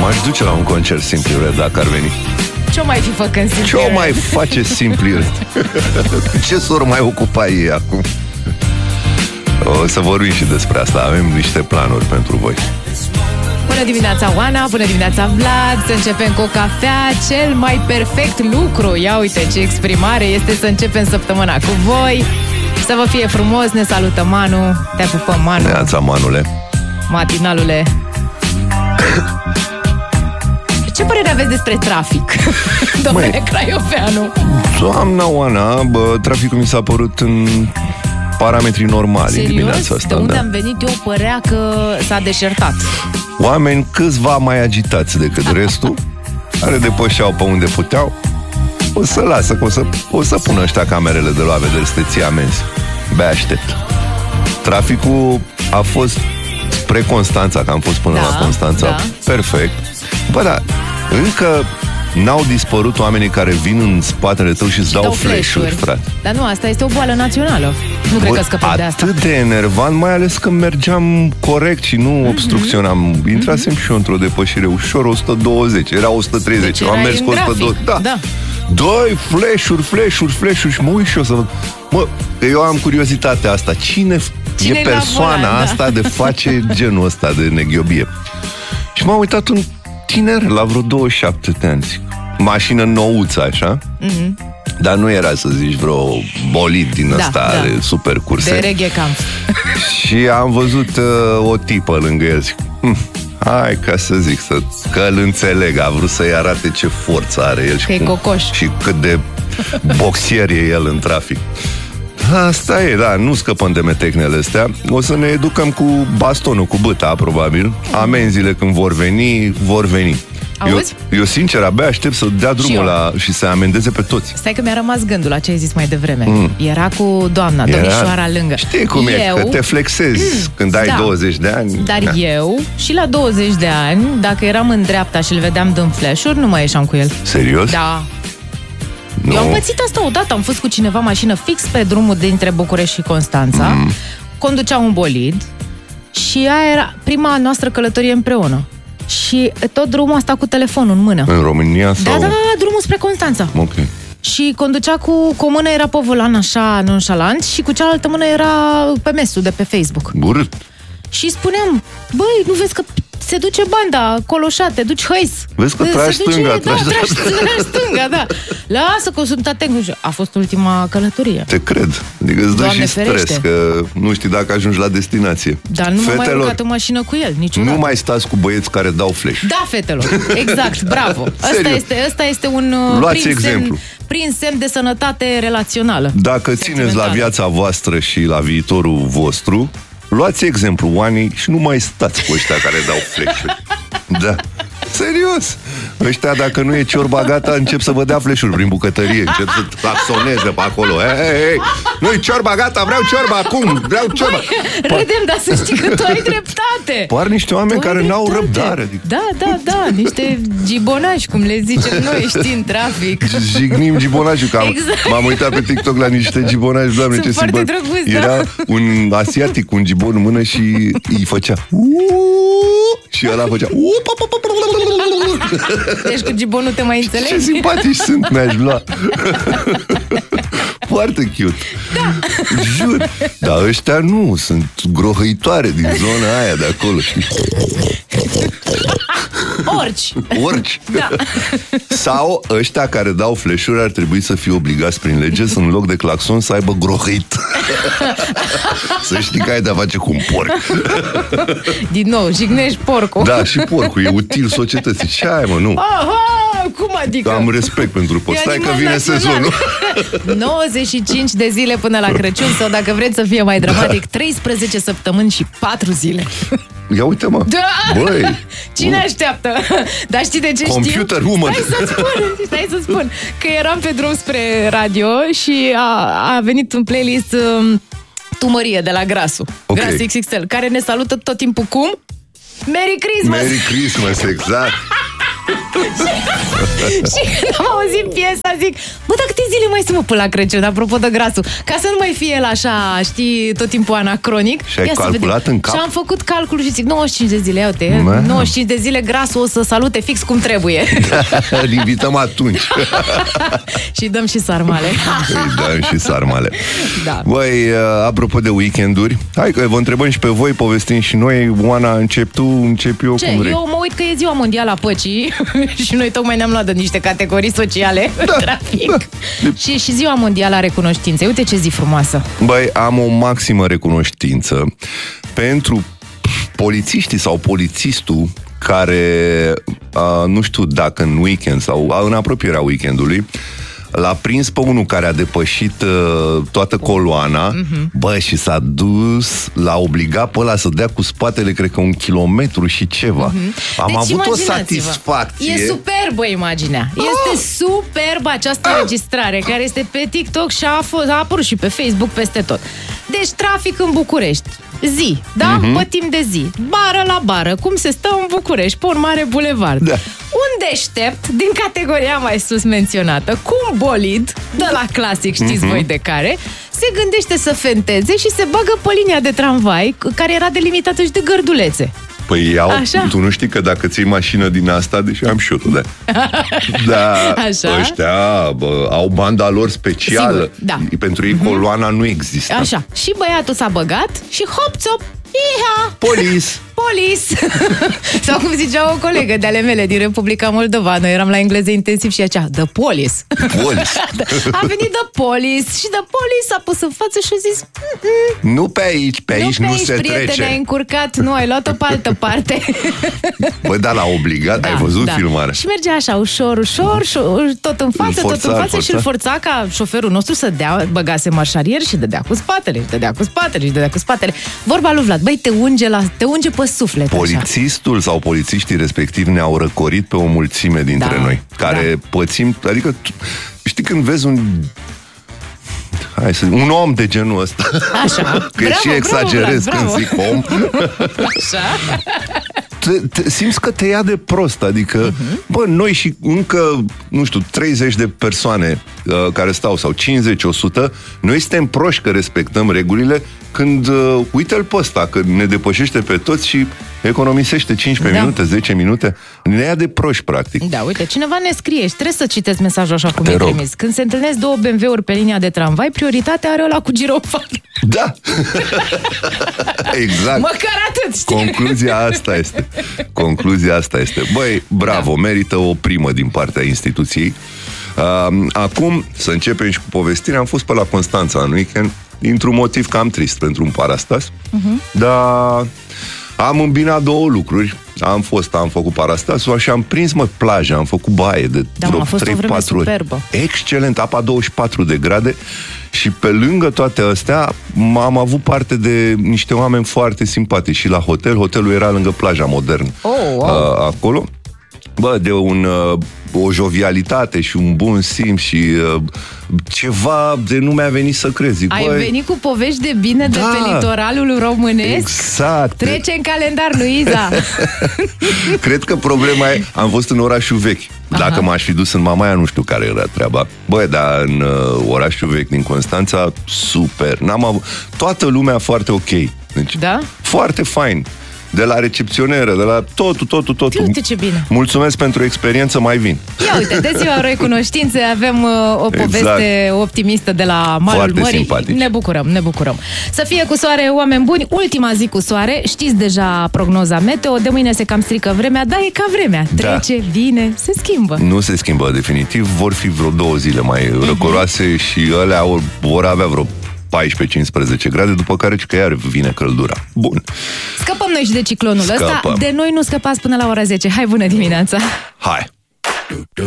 M-aș duce la un concert Simply Red dacă ar veni. Ce-o mai fi făcând Simply Ce-o Red? mai face Simply Red? Ce s-or mai ocupa ei acum? O să vorbim și despre asta. Avem niște planuri pentru voi. Bună dimineața, Oana, bună dimineața, Vlad. Să începem cu o cafea. Cel mai perfect lucru, ia uite ce exprimare, este să începem săptămâna cu voi. Să vă fie frumos, ne salută Manu. Te pupăm, Manu. Neața, Manule. Matinalule. Ce părere aveți despre trafic, domnule Craioveanu? Doamna Oana, traficul mi s-a părut în parametrii normali. În dimineața asta. De unde am venit eu părea că s-a deșertat. Oameni câțiva mai agitați decât restul, care depășeau pe unde puteau. O să lasă, că o să pună ăștia camerele de luat vedere, să te ții amenzi. Bea, aștept. Traficul a fost spre Constanța, că am fost până la Constanța. Da. Perfect. Bă, dar încă n-au dispărut oamenii care vin în spatele tău și îți dau flash-uri, frate. Dar nu, asta este o boală națională. Nu cred că scăpăm de asta. Atât de enervant, mai ales că mergeam corect și nu obstrucționam. Intrasem și eu într-o depășire ușor, 120, era 130. Deci am mers cu 120. Da. Doi flash-uri și mă uit și eu să văd. Mă, eu am curiozitatea asta. Cine e persoana asta de face genul ăsta de neghiobie? Și m-am uitat un tiner la vreo 27 de ani. Mașină nouță, așa. Dar nu era, să zici, vreo bolid din ăsta de super curse. De reggae camp. Și am văzut o tipă lângă el. Zic, hai ca să zic, că îl înțeleg. A vrut să-i arate ce forță are el și cât de boxier e el în trafic. Asta e, da, nu scăpăm de metecnele astea. O să ne educăm cu bastonul, cu bâta, probabil. Amenziile când vor veni. Eu sincer, abia aștept să dea drumul și să amendeze pe toți. Stai că mi-a rămas gândul la ce ai zis mai devreme. Era cu domnișoara lângă. Știi cum e, că te flexezi când ai 20 de ani. Dar eu, și la 20 de ani, dacă eram în dreapta și îl vedeam dând flash-uri, nu mai ieșeam cu el. Serios? Da. Nu. Eu am pățit asta odată, am fost cu cineva mașină fix pe drumul dintre București și Constanța. Conducea un bolid și aia era prima noastră călătorie împreună. Și tot drumul a stat cu telefonul în mână. În România sau? Da, drumul spre Constanța. Ok. Și conducea cu o mână era pe volan așa nonșalant și cu cealaltă mână era pe mesul de pe Facebook. Urât. Și spuneam, băi, nu vezi că se duce banda, coloșat, te duci hăis. Vezi că tragi stânga, tragi stânga, da. Lasă că sunt atent. A fost ultima călătorie. Te cred. Adică îți dă și stres, ferește. Că nu știi dacă ajungi la destinație. Dar nu m-am mai urcat în mașină cu el, niciodată. Nu mai stați cu băieți care dau flash. Da, fetelor, exact, bravo. Asta este un prin semn de sănătate relațională. Dacă țineți la viața voastră și la viitorul vostru, luați exemplu, oanii, și nu mai stați cu ăștia care dau flash-uri. Da. Serios. Ăștia, dacă nu e ciorba gata, încep să vă dea flash-uri prin bucătărie. Încep să claxoneze pe acolo. Hey. Nu-i ciorba gata, vreau ciorba acum. Vreau ciorba. Râdem, dar să știi că tu ai dreptate. Par niște oameni care n-au răbdare. Adică. Da. Niște gibonași, cum le zicem noi, știi, în trafic. Jignim gibonașul. Exact. M-am uitat pe TikTok la niște gibonași, Doamne, sunt ce foarte drăguți, era un asiatic cu un gibon în mână și îi făcea și ăla făcea Deci cu gibonul te mai înțelegi? Ce simpatici sunt, mi-aș lua. Foarte cute. Da. Jur. Dar ăștia nu, sunt grohăitoare din zona aia de acolo, știi? Orci. Da. Sau ăștia care dau flash-uri ar trebui să fie obligați prin lege să în loc de claxon să aibă grohăit. Să știi că ai de-a face cu un porc. Din nou, jignești porcul. Da, și porcul e util societății. Ce ai, mă, nu? Aha, cum adică? Am respect pentru porc. Stai că vine sezonul. 95 de zile până la Crăciun, sau dacă vreți să fie mai dramatic, 13 săptămâni și 4 zile. Ia uite, mă. Da. Băi. Cine așteaptă? Dar știi de ce Computer woman. Stai să spun că eram pe drum spre radio și a venit un playlist Tumărie de la Grasu. Okay. Gras XXL, care ne salută tot timpul cum? Merry Christmas! Merry Christmas, exact. Și când am auzim piesa, zic, bă, dar câte zile mai sunt, mă, până la Crăciun, apropo de grasul, ca să nu mai fie el așa, știi, tot timpul anacronic. Și ai calculat în cap? Și am făcut calculul și zic, 95 de zile, uite, 95 de zile grasul o să salute fix cum trebuie. Îl invităm atunci. Și dăm și sarmale. Dăm și sarmale. Da. Băi, apropo de weekenduri, hai că vă întrebăm și pe voi, povestim și noi. Oana, încep tu, încep eu. Ce? Eu mă uit că e Ziua Mondială a Păcii și noi tocmai ne-am luat de niște categorii sociale, trafic. Și Ziua Mondială a Recunoștinței. Uite ce zi frumoasă. Băi, am o maximă recunoștință pentru polițiștii sau polițistul care, nu știu dacă în weekend sau în apropierea weekendului, l-a prins pe unul care a depășit toată coloana, bă, și s-a dus, l-a obligat pe ăla să dea cu spatele, cred că 1 kilometru și ceva. Am deci, avut o satisfacție. E superbă imaginea. Este superbă această înregistrare, care este pe TikTok și a apărut și pe Facebook peste tot. Deci trafic în București. Zi, da? Pe timp de zi. Bară la bară. Cum se stă în București, pe un mare bulevard. Da. Un deștept din categoria mai sus menționată, cu un bolid, de la clasic, știți voi de care, se gândește să fenteze și se bagă pe linia de tramvai, care era delimitată și de gărdulețe. Păi tu nu știi că dacă ții mașină din asta, deși am și eu, da, ăștia au banda lor specială. Sigur, da. Pentru ei coloana nu există. Așa. Și băiatul s-a băgat și hop-țop, iha! Polis! Sau cum zicea o colegă de ale mele din Republica Moldova, noi eram la engleză intensiv și acea, the police. A venit the police și the police a pus în față și a zis nu pe aici, nu se trece. Prietene, ai încurcat, nu, ai luat-o pe altă parte. Bă, da, l-a obligat, ai văzut filmarea. Și mergea așa, ușor, tot în față și îl forța ca șoferul nostru să băgase marșarier și dădea cu spatele. Vorba lui Vlad, băi, te unge pe suflet. Polițistul sau polițiștii respectiv ne-au răcorit pe o mulțime dintre noi, care pățim, adică știi când vezi un om de genul ăsta. Așa. Că și exagerez când zic om. Așa. Simți că te ia de prost, adică bă, noi și încă, nu știu, 30 de persoane care stau, sau 50-100, noi suntem proști că respectăm regulile, când uite-l pe ăsta, că ne depășește pe toți și economisește 15 minute, 10 minute, ne ia de proști, practic. Da, uite, cineva ne scrie și trebuie să citesc mesajul așa cum e trimis. Când se întâlnesc 2 BMW-uri pe linia de tramvai, prioritatea are ăla cu girofar. Da! Exact. Măcar atât, știi? Concluzia asta este. Băi, bravo, merită o primă din partea instituției. Acum, să începem și cu povestirea. Am fost pe la Constanța în weekend, dintr-un motiv cam trist pentru un parastas, dar am îmbinat 2 lucruri. Am făcut parastasul și am prins, plaja, am făcut baie de vreo 3-4 ori. Excelent, apa 24 de grade. Și pe lângă toate astea am avut parte de niște oameni foarte simpatici și la hotel. Hotelul era lângă plaja modernă. Acolo. Bă, de o jovialitate și un bun simț și ceva de nu mi-a venit să crezi. Ai venit cu povești de bine de pe litoralul românesc? Exact. Trece în calendar, Luiza. Cred că problema e, am fost în orașul vechi. Dacă m-aș fi dus în Mamaia, nu știu care era treaba. Băi, dar în orașul vechi din Constanța, super. Toată lumea foarte ok. Deci, foarte fain. De la recepționeră, de la totul. Uite ce bine. Mulțumesc pentru experiență, mai vin. Ia uite, de Ziua Recunoștinței avem o poveste optimistă de la malul mării. Simpatici. Ne bucurăm. Să fie cu soare, oameni buni. Ultima zi cu soare. Știți deja prognoza meteo. De mâine se cam strică vremea, dar e ca vremea. Trece, vine, se schimbă. Nu se schimbă, definitiv. Vor fi vreo 2 zile mai răcoroase și alea vor avea vreo 14-15 grade, după care iar vine căldura. Bun. Scăpăm noi și de ciclonul ăsta. De noi nu scăpați până la ora 10. Hai, bună dimineața! Hai!